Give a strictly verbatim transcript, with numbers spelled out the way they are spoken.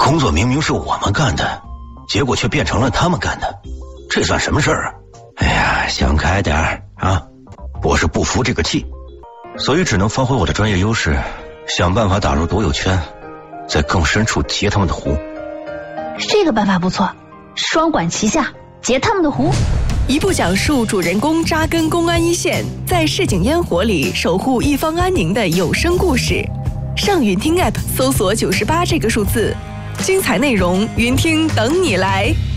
工作明明是我们干的，结果却变成了他们干的，这算什么事儿啊？哎呀，想开点儿啊！我是不服这个气，所以只能发挥我的专业优势，想办法打入独有圈，在更深处截他们的湖。 这个办法不错，双管齐下，截他们的湖。 一部讲述主人公扎根公安一线，在市井烟火里守护一方安宁的有声故事。上云听 App 搜索九十八这个数字，精彩内容云听等你来。